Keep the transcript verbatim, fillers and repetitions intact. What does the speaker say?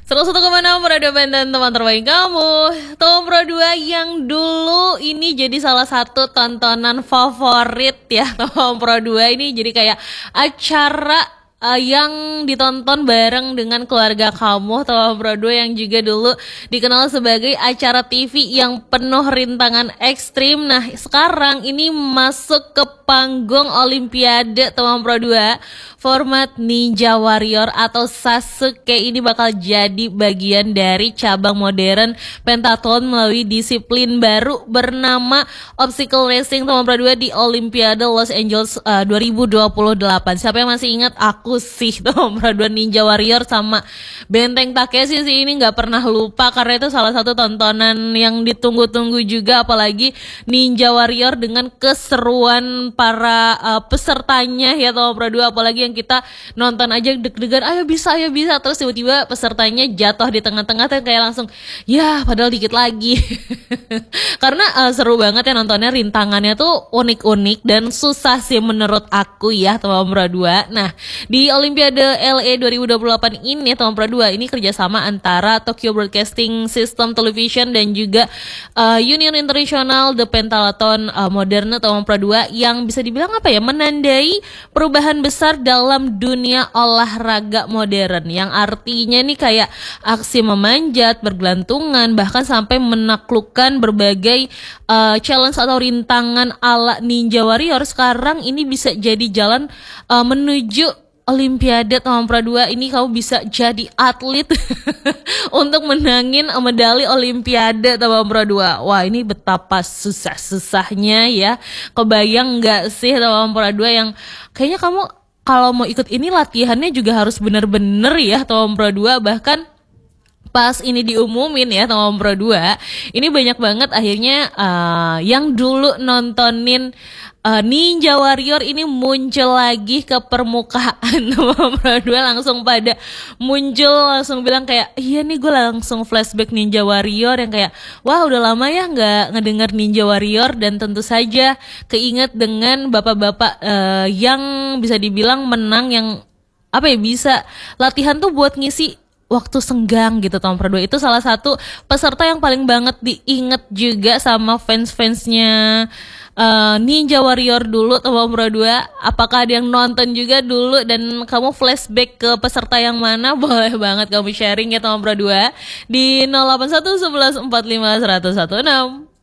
seratus satu koma enam Radio Banten, teman terbaik kamu. Tom Pro dua yang dulu ini jadi salah satu tontonan favorit ya. Tom Pro dua ini jadi kayak acara uh, yang ditonton bareng dengan keluarga kamu. Tom Pro dua yang juga dulu dikenal sebagai acara T V yang penuh rintangan ekstrim. Nah sekarang ini masuk ke panggung Olimpiade Tom Pro dua. Format Ninja Warrior atau Sasuke ini bakal jadi bagian dari cabang modern pentathlon melalui disiplin baru bernama Obstacle Racing Tom Pro dua di Olimpiade Los Angeles uh, dua ribu dua puluh delapan. Siapa yang masih ingat? Aku sih Tom Pro dua Ninja Warrior sama Benteng Takeshi sih, ini gak pernah lupa karena itu salah satu tontonan yang ditunggu-tunggu juga, apalagi Ninja Warrior dengan keseruan para uh, pesertanya ya Tom Pro dua, apalagi yang kita nonton aja deg-degan, ayo bisa, ayo bisa, terus tiba-tiba pesertanya jatuh di tengah-tengah dan kayak langsung, ya padahal dikit lagi. Karena uh, seru banget ya nontonnya, rintangannya tuh unik-unik dan susah sih menurut aku ya Tom Pro dua. Nah di Olimpiade L A dua ribu dua puluh delapan ini Tom Pro dua ini kerjasama antara Tokyo Broadcasting System Television dan juga uh, Union International The Pentathlon uh, Modern Tom Pro dua yang bisa dibilang apa ya, menandai perubahan besar dalam dunia olahraga modern, yang artinya nih kayak aksi memanjat, bergelantungan, bahkan sampai menaklukkan berbagai uh, challenge atau rintangan ala Ninja Warrior. Sekarang ini bisa jadi jalan uh, menuju Olimpiade Tom Pro dua. Ini kamu bisa jadi atlet untuk menangin medali Olimpiade Tom Pro dua. Wah ini betapa susah-susahnya ya. Kebayang gak sih Tom Pro dua yang kayaknya kamu kalau mau ikut ini latihannya juga harus bener-bener ya Tom Pro dua. Bahkan pas ini diumumin ya Tom Pro dua, ini banyak banget akhirnya uh, yang dulu nontonin uh, Ninja Warrior ini muncul lagi ke permukaan. Tom Pro dua langsung pada muncul, langsung bilang kayak, iya nih gue langsung flashback Ninja Warrior, yang kayak wah udah lama ya nggak ngedengar Ninja Warrior. Dan tentu saja keinget dengan bapak-bapak uh, yang bisa dibilang menang, yang apa ya, bisa latihan tuh buat ngisi waktu senggang gitu. Tom Pro dua itu salah satu peserta yang paling banget diinget juga sama fans-fansnya uh, Ninja Warrior dulu Tom Pro dua. Apakah ada yang nonton juga dulu dan kamu flashback ke peserta yang mana? Boleh banget kamu sharing ya Tom Pro dua di nol delapan satu satu satu empat lima satu nol satu enam.